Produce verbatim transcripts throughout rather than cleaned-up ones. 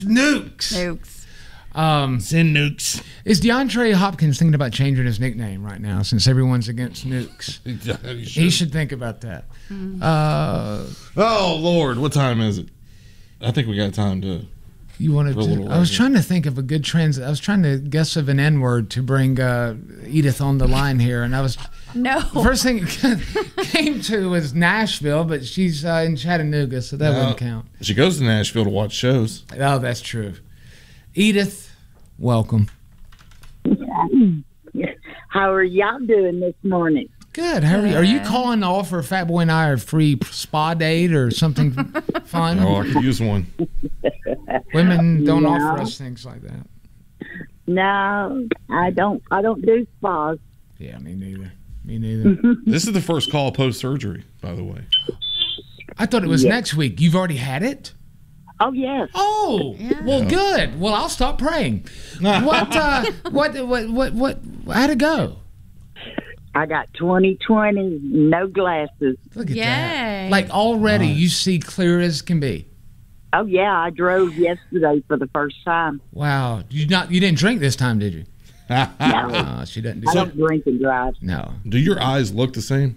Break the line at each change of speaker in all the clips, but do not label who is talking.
Nukes.
Nukes.
Um,
Send nukes.
Is DeAndre Hopkins thinking about changing his nickname right now since everyone's against nukes?
He
He should think about that.
Mm.
Uh,
oh, Lord. What time is it? I think we got time to.
You wanted
For a
to?
little
I was
later.
trying to think of a good trans. I was trying to guess of an N word to bring uh, Edith on the line here, and I was.
No.
The first thing it came to was Nashville, but she's uh, in Chattanooga, so that
No.
wouldn't count.
She goes to Nashville to watch shows.
Oh, that's true. Edith, welcome.
How are y'all doing this morning?
Good. How are you? Are you calling to offer Fat Boy and I a free spa date or something fun?
Oh, I could use one.
Women don't
No.
offer us things like that.
No, I don't. I don't do spas.
Yeah, me neither. Me neither.
This is the first call post surgery, by the way.
I thought it was
Yeah.
next week. You've already had it?
Oh yes.
Oh, well, good. Well, I'll stop praying. What, uh, what, what, what, what, how'd it go?
I got twenty twenty, no glasses.
Look at
Yay.
that. Like already you see clear as can be.
Oh yeah, I drove yesterday for the first time.
Wow. You not, you didn't drink this time, did you?
No,
Uh, she doesn't do
I
so.
don't drink and drive.
No.
Do your eyes look the same?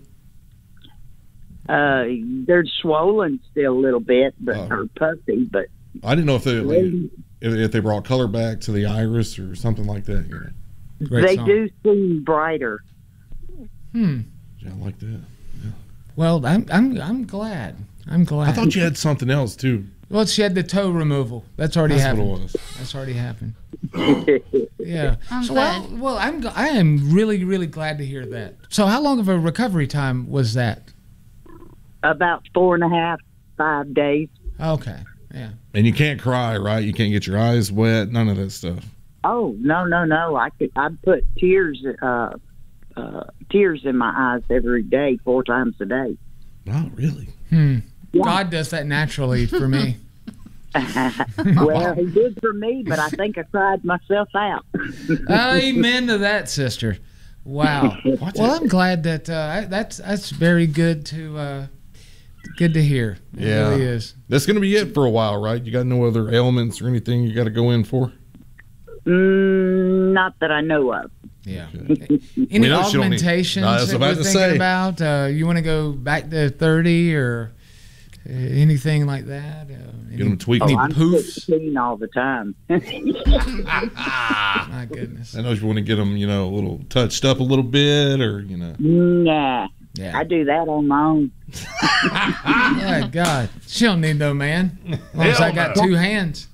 Uh, they're swollen still a little bit, but
Oh.
or puffy. But
I didn't know if they like, if, if they brought color back to the iris or something like that. You know.
Great
they
song.
do seem brighter.
Hmm.
Yeah, I like that.
Well, I'm, I'm, I'm glad. I'm glad.
I thought you had something else too.
Well, she had the toe removal. That's already
That's
happened.
what it was.
That's already happened. Yeah.
I'm
So,
glad.
well, well, I'm, I am really, really glad to hear that. So, how long of a recovery time was that?
About four and a half, five days.
Okay. Yeah.
And you can't cry, right? You can't get your eyes wet. None of that stuff.
Oh no, no, no! I could. I put tears, uh, uh, tears in my eyes every day, four times a day.
Oh, really?
Hmm.
Yeah.
God does that naturally for me.
Well, he did for me, but I think I cried myself out.
Amen to that, sister. Wow. Well, I'm glad that uh, I- that's that's very good to uh, good to hear. It
Yeah.
really is.
That's going to be it for a while, right? You got no other ailments or anything you got to go in for?
Mm, not that I know of.
Yeah.
Okay.
Any
We know she don't need-
augmentations
No, I was
that
about
we're
to
thinking
say.
about? Uh, you want to go back to thirty or uh, anything like that? Uh, any,
Get them tweaked.
any
Oh, I'm
poofs?
sixteen all the time.
My goodness.
I know you want to get them, you know, a little touched up a little bit, or you know.
Nah,
Yeah.
I do that on my own.
My God. She don't need no man. As long as I got two hands.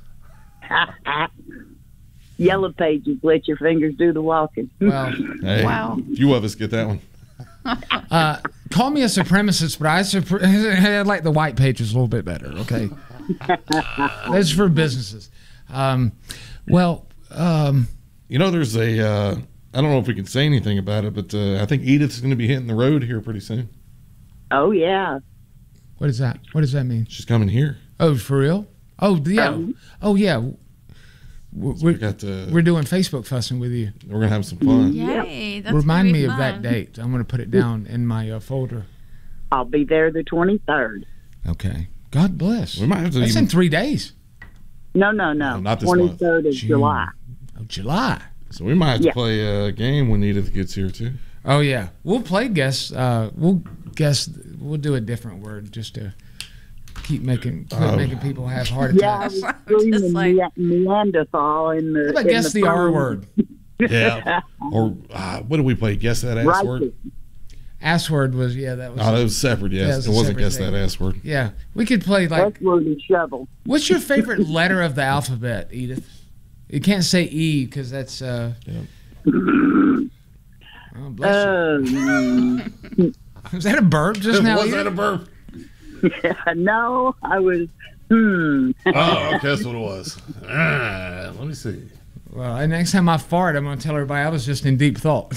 Yellow pages, let your fingers do the walking.
Well,
Hey,
Wow.
few of us get that one.
uh, call me a supremacist, but I, supre- I like the white pages a little bit better, okay? That's for businesses. Um, well, um,
You know, there's a. Uh, I don't know if we can say anything about it, but uh, I think Edith's going to be hitting the road here pretty soon.
Oh yeah.
what is that? What does that mean?
She's coming here.
Oh, for real? Oh, yeah.
Um,
Oh, yeah. We're,
We
we're,
got. Uh,
we're doing Facebook fussing with you.
we're gonna have some fun.
Yay. That's
Remind
gonna be
me of that
fun.
date. I'm going to put it down in my uh, folder.
I'll be there the twenty-third.
Okay. God bless.
We might have to
That's
even.
in three days.
No, no,
No,
no.
not this month.
twenty-third of
June.
July.
Oh, July.
So we might have to
Yeah.
play a game when Edith gets here too.
Oh yeah, we'll play guess. Uh, we'll guess. We'll do a different word just to keep making quit
Oh.
making people have heart
Yeah, I
attacks.
was screaming
Just like-
Ne- Neanderthal in the.
How about
in
guess the, R
phone.
word?
Yeah. Or uh, what do we play? Guess that ass
Righteous.
word.
Ass word was yeah. That was
Oh, that was separate.
Yeah,
Yes,
it was
it
a
wasn't
separate
guess
thing.
that ass word.
yeah. We could play like.
That's word is shovel.
What's your favorite letter of the alphabet, Edith? You can't say E because that's. Uh,
Yeah.
oh, bless
Um,
you. Was that a burp just now?
Was
Edith?
that a burp?
no, I was. Hmm.
Oh, okay, that's what it was. Ah, let me see.
Well, and next time I fart, I'm going to tell everybody I was just in deep thought.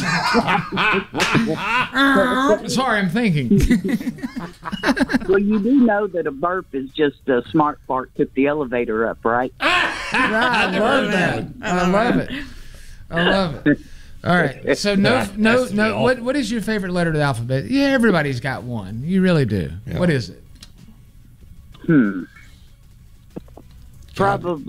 Sorry, I'm thinking.
Well, you do know that a burp is just a smart fart took the elevator up, right?
I love that. I love it. I love it. All right. So no, no,
That's
no.
all.
What what is your favorite letter of the alphabet? Yeah, everybody's got one. You really do.
Yeah.
What is it?
Hmm. Probably.